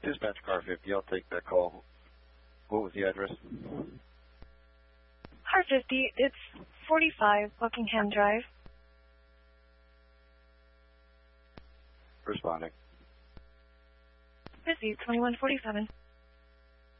Dispatch car 50, I'll take that call. What was the address? Car 50, it's 45 Buckingham Drive. Responding. Busy, 2147.